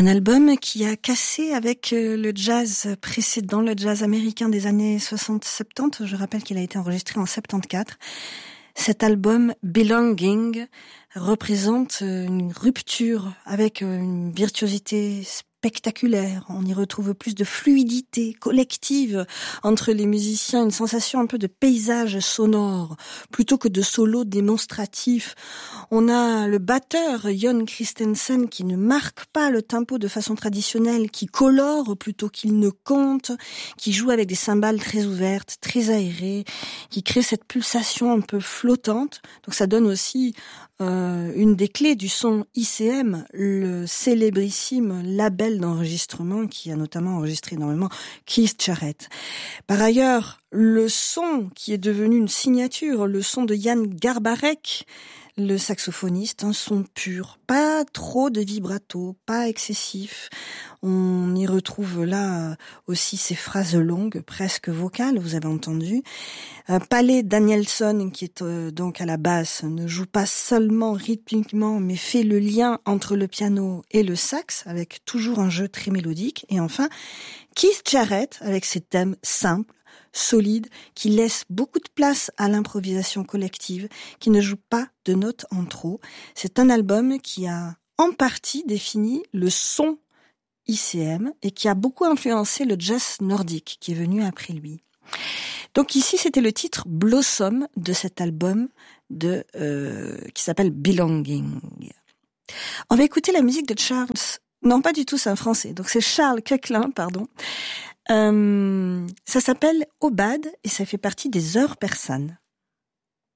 Un album qui a cassé avec le jazz précédent, le jazz américain des années 60-70. Je rappelle qu'il a été enregistré en 74. Cet album, Belonging, représente une rupture avec une virtuosité spectaculaire. On y retrouve plus de fluidité collective entre les musiciens, une sensation un peu de paysage sonore plutôt que de solo démonstratif. On a le batteur Jon Christensen qui ne marque pas le tempo de façon traditionnelle, qui colore plutôt qu'il ne compte, qui joue avec des cymbales très ouvertes, très aérées, qui crée cette pulsation un peu flottante. Donc ça donne aussi une des clés du son ICM, le célébrissime label d'enregistrement qui a notamment enregistré énormément Keith Jarrett. Par ailleurs, le son qui est devenu une signature, le son de Jan Garbarek, le saxophoniste, un son pur, pas trop de vibrato, pas excessif. On y retrouve là aussi ces phrases longues, presque vocales, vous avez entendu. Palais Danielson, qui est donc à la basse, ne joue pas seulement rythmiquement, mais fait le lien entre le piano et le sax, avec toujours un jeu très mélodique. Et enfin, Keith Jarrett, avec ses thèmes simples, solide, qui laisse beaucoup de place à l'improvisation collective, qui ne joue pas de notes en trop. C'est un album qui a en partie défini le son ICM et qui a beaucoup influencé le jazz nordique qui est venu après lui. Donc ici, c'était le titre Blossom de cet album qui s'appelle Belonging. On va écouter la musique de Charles... Non, pas du tout, c'est un français. Donc c'est Charles Koechlin, pardon. Ça s'appelle Obad et ça fait partie des heures persanes.